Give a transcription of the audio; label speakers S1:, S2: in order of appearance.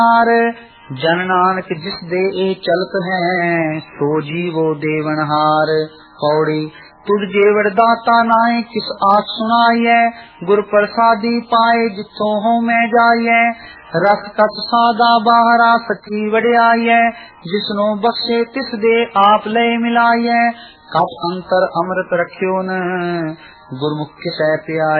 S1: जन नानक जिस दे ए चलत है सो जीवो देवनहार। पौड़ी तुझ जेवड़ दाता नाए किस आस सुनाइए गुर प्रसादी पाए जिथों हो मैं जाइए। रस कत सादा बाहरा सची वड़ियाइए जिसनो बख्शे तिस दे आप ले मिलाइए। कत अंतर अमृत रखियो न गुरमुख सह प्याय।